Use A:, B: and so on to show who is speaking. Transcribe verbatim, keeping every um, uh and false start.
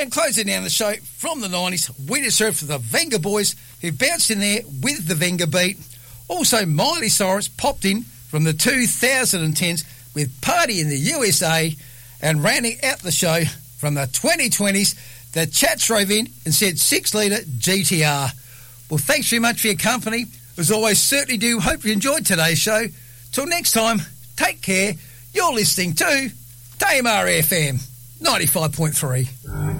A: And closing down the show from the nineties, we just heard from the Venga Boys, who bounced in there with the Venga beat. Also, Miley Cyrus popped in from the two thousand tens with Party in the U S A, and rounding out the show from the twenty twenties, the Chats drove in and said six litre G T R. Well, thanks very much for your company. As always, certainly do hope you enjoyed today's show. Till next time, take care. You're listening to Tamar F M ninety-five point three.